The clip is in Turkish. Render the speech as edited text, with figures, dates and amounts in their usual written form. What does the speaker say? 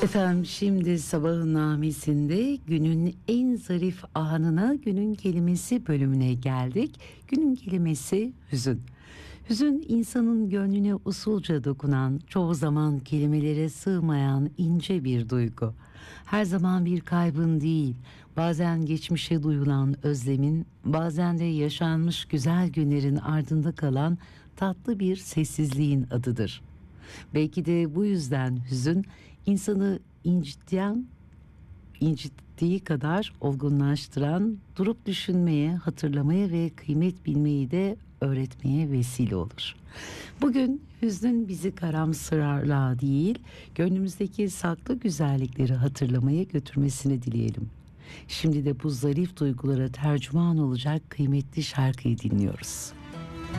Efendim şimdi sabahın namesinde günün en zarif anına günün kelimesi bölümüne geldik. Günün kelimesi hüzün. Hüzün insanın gönlüne usulca dokunan, çoğu zaman kelimelere sığmayan ince bir duygu. Her zaman bir kaybın değil, bazen geçmişe duyulan özlemin, bazen de yaşanmış güzel günlerin ardında kalan tatlı bir sessizliğin adıdır. Belki de bu yüzden hüzün insanı incittiği kadar olgunlaştıran, durup düşünmeye, hatırlamaya ve kıymet bilmeyi de öğretmeye vesile olur. Bugün hüznün bizi karamsarlığa değil, gönlümüzdeki saklı güzellikleri hatırlamaya götürmesini dileyelim. Şimdi de bu zarif duygulara tercüman olacak kıymetli şarkıyı dinliyoruz.